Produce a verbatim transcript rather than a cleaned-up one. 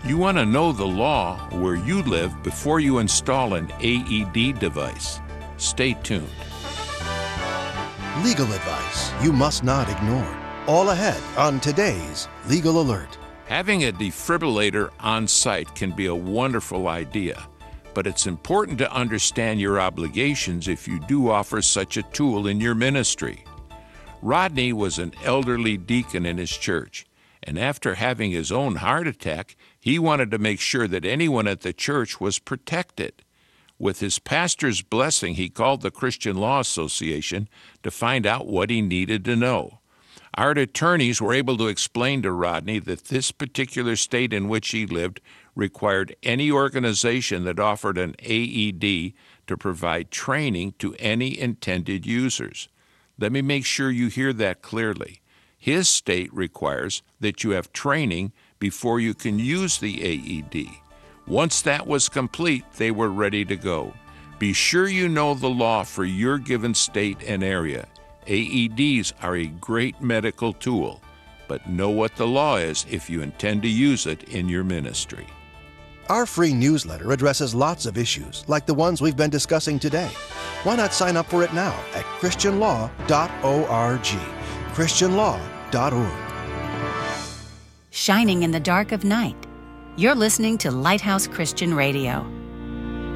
You want to know the law where you live before you install an A E D device. Stay tuned. Legal advice you must not ignore. All ahead on today's Legal Alert. Having a defibrillator on site can be a wonderful idea, but it's important to understand your obligations if you do offer such a tool in your ministry. Rodney was an elderly deacon in his church, and after having his own heart attack, he wanted to make sure that anyone at the church was protected. With his pastor's blessing, he called the Christian Law Association to find out what he needed to know. Our attorneys were able to explain to Rodney that this particular state in which he lived required any organization that offered an A E D to provide training to any intended users. Let me make sure you hear that clearly. His state requires that you have training before you can use the A E D. Once that was complete, they were ready to go. Be sure you know the law for your given state and area. A E Ds are a great medical tool, but know what the law is if you intend to use it in your ministry. Our free newsletter addresses lots of issues like the ones we've been discussing today. Why not sign up for it now at christian law dot org? christian law dot org. Shining in the dark of night. You're listening to Lighthouse Christian Radio.